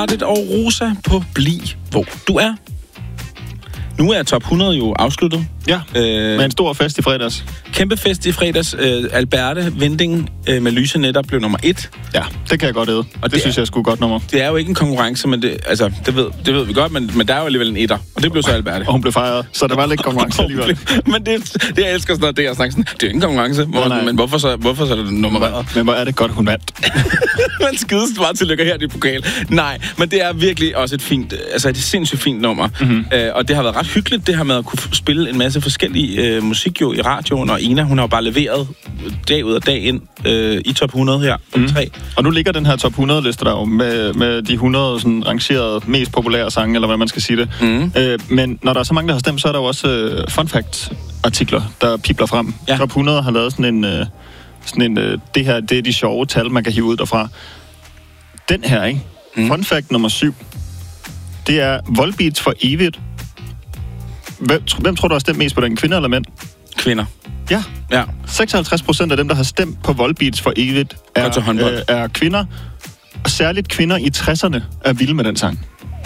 Og Rosa på Bli, hvor du er. Nu er top 100 jo afsluttet. Ja, med en stor fest i fredags. Kæmpe fest i fredags. Alberte Vinding med Lyse Netter blev nummer 1. Ja, det kan jeg godt æde. Og det synes jeg er sgu godt nummer. Det er jo ikke en konkurrence, men det ved vi godt, men der er jo alligevel en etter. Og det blev så Alberte. Og hun blev fejret, så der var lidt konkurrence alligevel. Men det jeg elsker sådan noget, det er at snakke sådan, det er jo ikke en konkurrence. Men hvorfor så er det nummer? Men hvor er det godt, hun vandt. Man skides meget tillykker her i pokal. Nej, men det er virkelig også et fint, et sindssygt fint nummer. Mm-hmm. Og det har været ret hyggeligt, det her med at kunne spille en masse forskellige musik jo i radioen, og Ina, hun har jo bare leveret dag ud og dag ind i top 100 her. Og nu ligger den her top 100-liste der jo med de 100 sådan, rangerede mest populære sange, eller hvad man skal sige det. Men når der er så mange, der har stemt, så er der jo også fun fact-artikler, der pibler frem. Ja. Top 100 har lavet sådan en det her, det er de sjove tal, man kan hive ud derfra. Den her, ikke? Fun fact nummer 7. Det er Volbeats for evigt. Hvem tror du har stemt mest på den? Kvinder eller mænd? Kvinder. Ja. 56% af dem, der har stemt på Volbeats for evigt, er kvinder. Og særligt kvinder i 60'erne er vilde med den sang.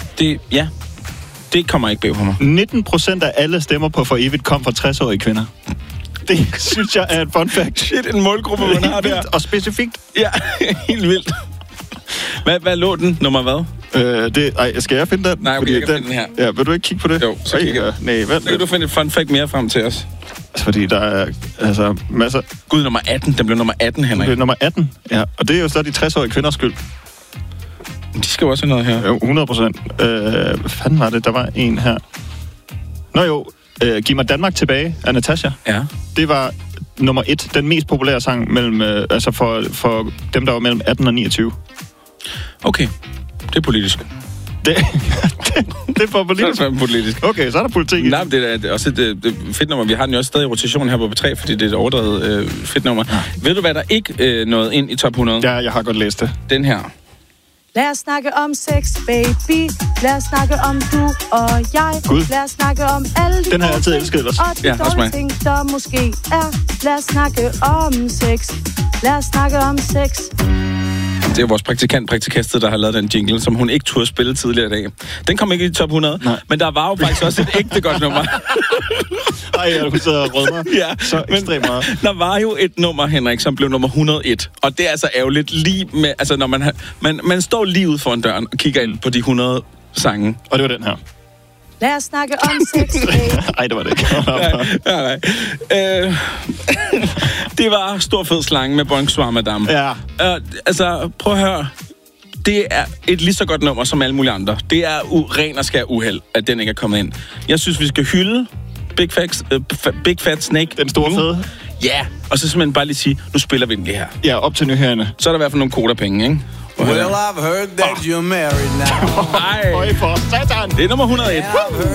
Det kommer ikke bag på mig. 19% af alle stemmer på for evigt kom fra 60-årige kvinder. Det synes jeg er et fun fact. Shit, en målgruppe, man har der. Og specifikt. Ja, helt vildt. Hvad lå den? Nummer hvad? Skal jeg finde den? Nej, okay, jeg kan finde den her. Ja, vil du ikke kigge på det? Jo, så kigger jeg. Nej, vent. Så kan du finde et fun fact mere frem til os. Fordi der er masser... Gud, nummer 18. Den blev nummer 18, Henrik. Det er nummer 18, ja. Og det er jo så de 60-årige kvinders skyld. De skal jo også have noget her. Jo, 100%. Hvad fanden var det? Der var en her. Nå jo, Giv mig Danmark tilbage af Natasha. Ja. Det var nummer 1, den mest populære sang mellem, for dem, der var mellem 18 og 29. Okay, det er politisk. Det er for politisk? Det er politisk. Okay, så er der politik i. Nej, det er også et fedt nummer. Vi har den jo også stadig i rotation her på B3, fordi det er et overdrevet fedt nummer. Ja. Ved du, hvad der ikke nåede ind i top 100? Ja, jeg har godt læst det. Den her. Lad os snakke om sex, baby. Lad os snakke om du og jeg. Gud. Lad os snakke om alle de den har jeg altid elsket ellers. Og de dårlige ting, der måske er. Lad os snakke om sex. Lad os snakke om sex. Det er vores praktikastet, der har lavet den jingle, som hun ikke turde spille tidligere i dag. Den kom ikke i top 100, nej. Men der var jo faktisk også et ægte godt nummer. Ej, hun sidder og rødmer. Ja, så ekstremt meget. Der var jo et nummer, Henrik, som blev nummer 101. Og det er altså ærgerligt lige med... Altså, når man står lige ude foran døren og kigger ind på de 100 sange. Og det var den her. Lad os snakke om sex, baby. Ej, det var det ikke. Nej. Det var Stor Fed Slange med Bonsoir Madame. Ja. Altså, prøv at høre. Det er et lige så godt nummer som alle mulige andre. Det er ren og skær uheld, at den ikke er kommet ind. Jeg synes, vi skal hylde Big Fat Snake. Den store fede. Ja, og så simpelthen bare lige sige, nu spiller vi den lige her. Ja, op til nyhederne. Så er der i hvert fald nogle kodapenge, ikke? Well, I've heard that you're married now. Nej. Øj for satan. Det er nummer 101.